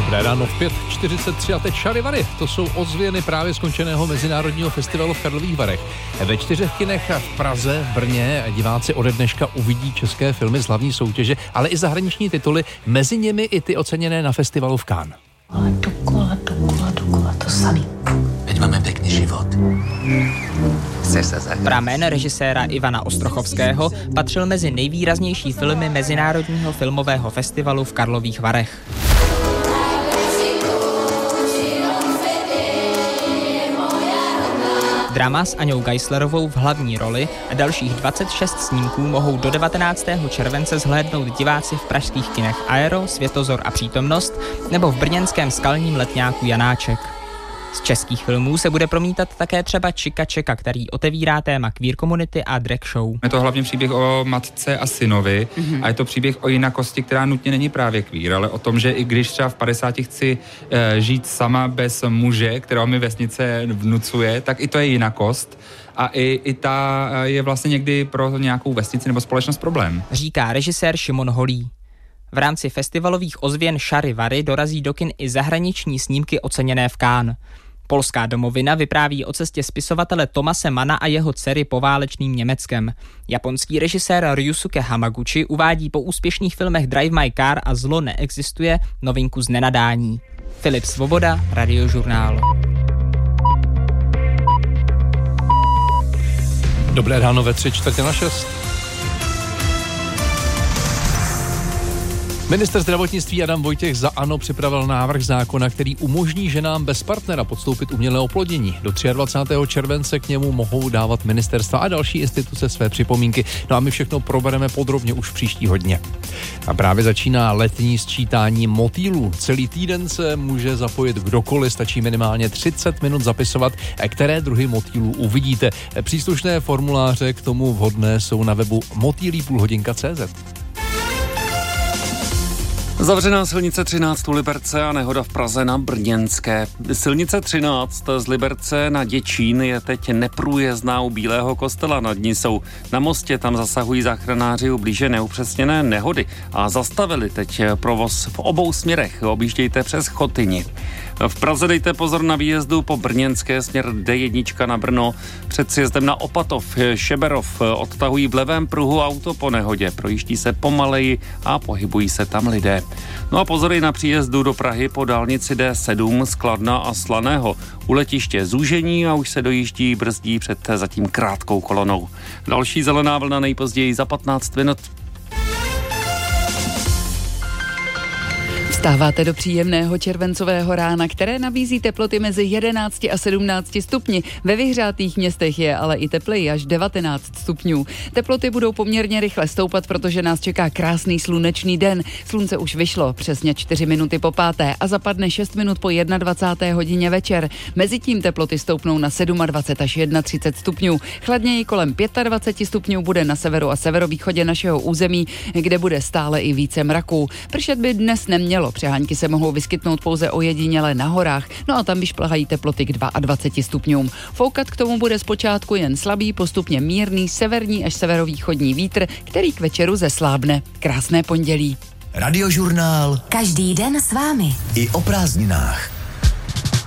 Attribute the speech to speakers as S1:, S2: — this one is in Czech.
S1: Dobré ráno v 5:43 a teď Šarivary. To jsou ozvěny právě skončeného mezinárodního festivalu v Karlových Varech. Ve 4 kinech v Praze, v Brně diváci ode dneška uvidí české filmy z hlavní soutěže, ale i zahraniční tituly, mezi nimi i ty oceněné na festivalu v Cannes.
S2: Ale dokola, to samý.
S3: Veď máme pěkný život. Chceš se zahrát?
S4: Pramen režiséra Ivana Ostrochovského patřil mezi nejvýraznější filmy Mezinárodního filmového festivalu v Karlových Varech. Drama s Aňou Geislerovou v hlavní roli a dalších 26 snímků mohou do 19. července zhlédnout diváci v pražských kinech Aero, Světozor a Přítomnost nebo v brněnském skalním letňáku Janáček. Z českých filmů se bude promítat také třeba Čika Čeka, který otevírá téma queer komunity a drag show.
S5: Je to hlavně příběh o matce a synovi a je to příběh o jinakosti, která nutně není právě queer, ale o tom, že i když třeba v 50 chci žít sama bez muže, kterého mi vesnice vnucuje, tak i to je jinakost. A i ta je vlastně někdy pro nějakou vesnici nebo společnost problém.
S4: Říká režisér Šimon Holý. V rámci festivalových ozvěn Šarivary dorazí do kin i zahraniční snímky oceněné v Cannes. Polská domovina vypráví o cestě spisovatele Tomase Mana a jeho dcery poválečným Německem. Japonský režisér Ryusuke Hamaguchi uvádí po úspěšných filmech Drive My Car a Zlo neexistuje novinku Z nenadání. Filip Svoboda, Radiožurnál.
S1: Dobré ráno ve 5:45. Ministr zdravotnictví Adam Vojtěch za ANO připravil návrh zákona, který umožní ženám bez partnera podstoupit umělé oplodnění. Do 23. července k němu mohou dávat ministerstva a další instituce své připomínky. No a my všechno probereme podrobně už příští dně. A právě začíná letní sčítání motýlů. Celý týden se může zapojit kdokoliv, stačí minimálně 30 minut zapisovat, které druhy motýlů uvidíte. Příslušné formuláře k tomu vhodné jsou na webu motýlí.cz.
S6: Zavřená silnice 13 u Liberce a nehoda v Praze na Brněnské. Silnice 13 z Liberce na Děčín je teď neprůjezdná u Bílého kostela. Nad ní jsou na mostě, tam zasahují záchranáři u blíže neupřesněné nehody a zastavili teď provoz v obou směrech. Objíždějte přes Chotyni. V Praze dejte pozor na výjezdu po Brněnské směr D1 na Brno. Před sjezdem na Opatov, Šeberov odtahují v levém pruhu auto po nehodě. Projíždí se pomaleji a pohybují se tam lidé. No a pozor i na příjezdu do Prahy po dálnici D7 z Kladna a Slaného. U letiště zúžení a už se dojíždí, brzdí před zatím krátkou kolonou. Další zelená vlna nejpozději za 15 minut.
S7: Vstáváte do příjemného červencového rána, které nabízí teploty mezi 11 a 17 stupni. Ve vyhřátých městech je ale i tepleji až 19 stupňů. Teploty budou poměrně rychle stoupat, protože nás čeká krásný slunečný den. Slunce už vyšlo přesně 4 minuty po 5. a zapadne 6 minut po 21. hodině večer. Mezitím teploty stoupnou na 27 až 31 stupňů. Chladněji kolem 25 stupňů bude na severu a severovýchodě našeho území, kde bude stále i více mraků. Pršet by dnes nemělo. Přehánky se mohou vyskytnout pouze ojediněle na horách, no a tam vyšplhají teploty k 22 stupňům. Foukat k tomu bude zpočátku jen slabý, postupně mírný severní až severovýchodní vítr, který k večeru zeslábne. Krásné pondělí.
S3: Radiožurnál.
S2: Každý den s vámi.
S3: I o prázdninách.